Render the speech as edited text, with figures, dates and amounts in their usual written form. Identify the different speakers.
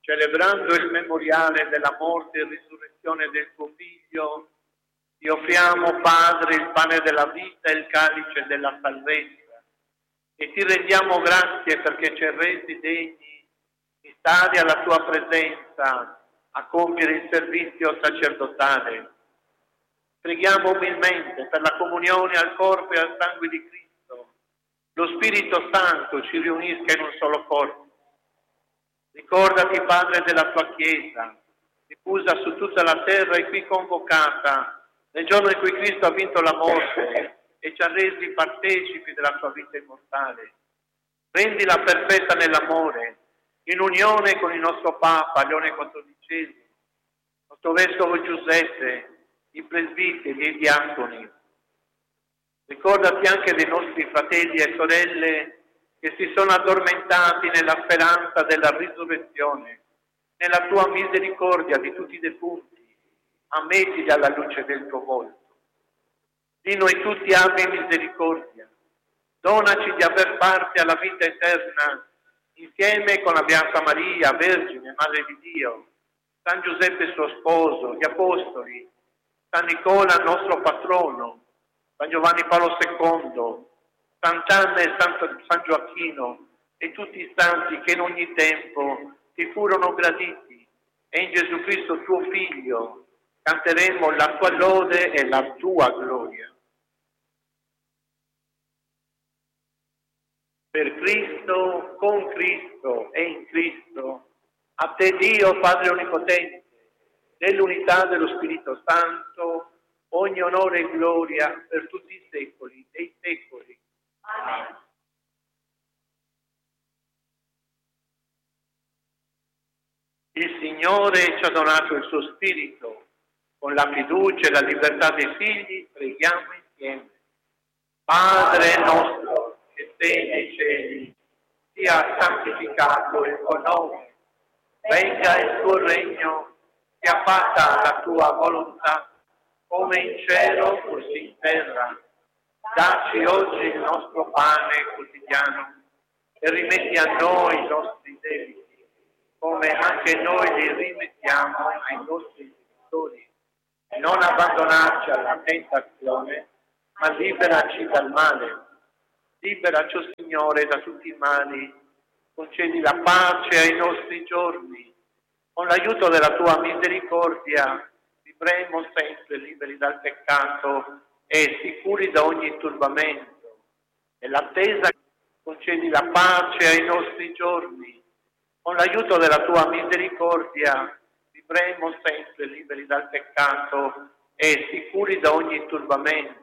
Speaker 1: celebrando il memoriale della morte e risurrezione del tuo Figlio, ti offriamo, Padre, il pane della vita e il calice della salvezza, e ti rendiamo grazie perché ci hai resi degni di stare alla tua presenza a compiere il servizio sacerdotale. Preghiamo umilmente per la comunione al corpo e al sangue di Cristo. Lo Spirito Santo ci riunisca in un solo corpo. Ricordati, Padre, della tua Chiesa, diffusa su tutta la terra e qui convocata, nel giorno in cui Cristo ha vinto la morte e ci ha resi partecipi della sua vita immortale. Rendila perfetta nell'amore, in unione con il nostro Papa, Leone XIV, il nostro Vescovo Giuseppe, i presbiteri e i diaconi. Ricordati anche dei nostri fratelli e sorelle che si sono addormentati nella speranza della risurrezione, nella tua misericordia di tutti i defunti, ammettili alla luce del tuo volto. Di noi tutti abbi misericordia, donaci di aver parte alla vita eterna, insieme con la Beata Maria, Vergine, Madre di Dio, San Giuseppe suo sposo, gli Apostoli, San Nicola nostro patrono, San Giovanni Paolo II, Sant'Anna e San Gioacchino e tutti i santi che in ogni tempo ti furono graditi, e in Gesù Cristo tuo Figlio canteremo la tua lode e la tua gloria. Per Cristo, con Cristo e in Cristo, a te Dio Padre Onnipotente, nell'unità dello Spirito Santo, ogni onore e gloria per tutti i secoli dei secoli. Amen. Il Signore ci ha donato il suo Spirito. Con la fiducia e la libertà dei figli preghiamo insieme. Padre nostro che sei nei cieli, sia santificato il tuo nome. Venga il tuo regno, sia fatta la tua volontà, come in cielo così in terra. Dacci oggi il nostro pane quotidiano e rimetti a noi i nostri debiti, come anche noi li rimettiamo ai nostri debitori. Non abbandonarci alla tentazione, ma liberaci dal male. Liberaci, o Signore, da tutti i mali. Concedi la pace ai nostri giorni. Con l'aiuto della tua misericordia vivremo sempre liberi dal peccato e sicuri da ogni turbamento. Nell'attesa concedi la pace ai nostri giorni. Con l'aiuto della tua misericordia vivremo sempre liberi dal peccato e sicuri da ogni turbamento.